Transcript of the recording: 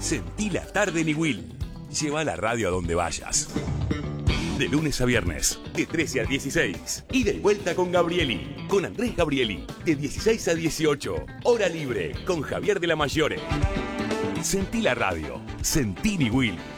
Sentí la tarde en Iguil. Lleva la radio a donde vayas. De lunes a viernes, de 13 a 16. Ida y vuelta con Gabrieli. Con Andrés Gabrieli. De 16 a 18. Hora libre con Javier de la Mayore. Sentí la radio. Sentí Iguil.